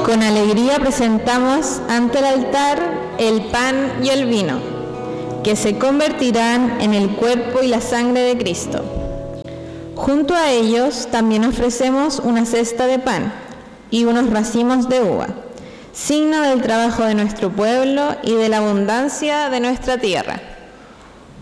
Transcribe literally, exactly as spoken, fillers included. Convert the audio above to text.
Con alegría presentamos ante el altar el pan y el vino, que se convertirán en el cuerpo y la sangre de Cristo. Junto a ellos también ofrecemos una cesta de pan y unos racimos de uva, signo del trabajo de nuestro pueblo y de la abundancia de nuestra tierra.